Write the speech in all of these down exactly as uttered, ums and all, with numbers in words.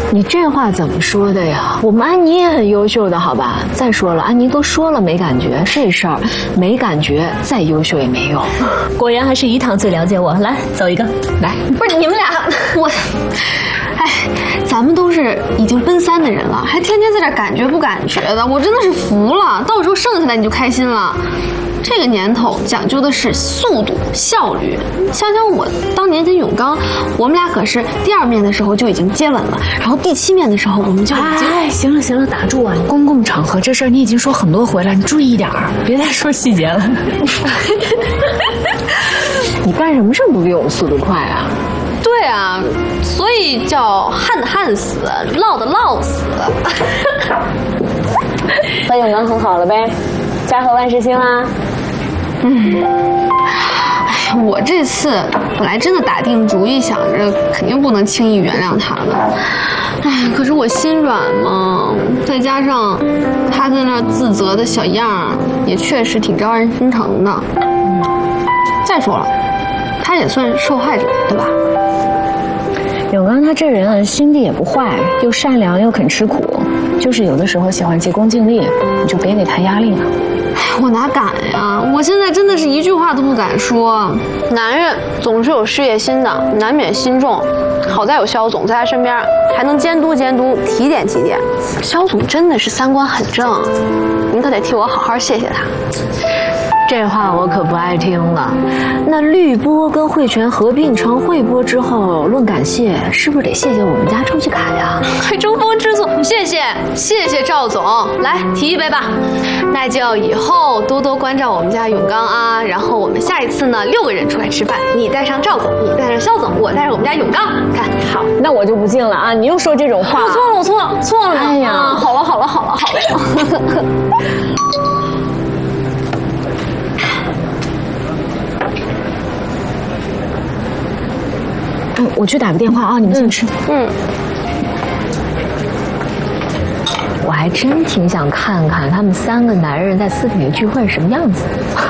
你这话怎么说的呀？我们安妮也很优秀的，好吧？再说了，安妮都说了没感觉，这事儿没感觉，再优秀也没用。 果然还是于糖最了解我。来，走一个。 来， 不是你们俩，我，哎，咱们都是已经奔三的人了，还天天在这感觉不感觉的，我真的是服了。到时候剩下来你就开心了。这个年头讲究的是速度、效率。想想我当年跟永刚，我们俩可是第二面的时候就已经接吻了，然后第七面的时候我们就已经…… 哎，行了行了，打住啊！公共场合这事儿你已经说很多回了，你注意一点儿，别再说细节了。你干什么这么比我们速度快啊？ 对啊，所以叫旱的旱死，涝的涝死。 和永刚很好了呗，家和万事兴啦。 嗯，哎，我这次本来真的打定主意想着肯定不能轻易原谅他的，哎，可是我心软嘛，再加上他在那自责的小样儿，也确实挺招人心疼的。嗯，再说了，他也算受害者，对吧？ 永刚他这人心地也不坏，又善良又肯吃苦，就是有的时候喜欢急功近利，你就别给他压力了。 我哪敢呀！我现在真的是一句话都不敢说。男人总是有事业心的，难免心重。好在有肖总在他身边，还能监督监督，提点提点。肖总真的是三观很正，您可得替我好好谢谢他。 这话我可不爱听了。那绿波跟汇泉合并成汇波之后，论感谢，是不是得谢谢我们家周继凯呀？ 还中风之作，谢谢谢谢赵总，来提一杯吧。那就以后多多关照我们家永刚啊。然后我们下一次呢，六个人出来吃饭，你带上赵总，你带上肖总，我带上我们家永刚。看好， 那我就不信了啊！你又说这种话， 我错了，我错了，错了。 哎呀， 啊、好了好了好了好了。 嗯，我去打个电话啊，你们先吃。 嗯。嗯， 我还真挺想看看他们三个男人在私底下聚会是什么样子。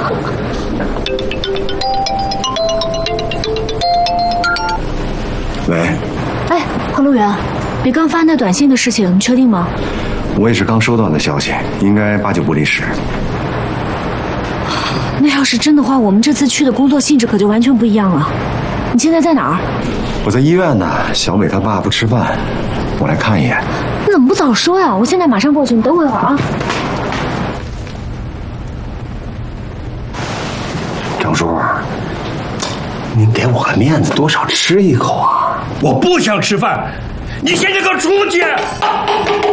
喂。 哎，黄路远，你刚发那短信的事情，你确定吗？ 我也是刚收到的消息，应该八九不离十。 那要是真的话，我们这次去的工作性质可就完全不一样了。你现在在哪儿？ 我在医院呢，小伟他爸不吃饭，我来看一眼。 你怎么不早说呀？我现在马上过去，你等我一会儿啊。 张叔，您给我个面子，多少吃一口啊！ 我不想吃饭，你现在给我出去！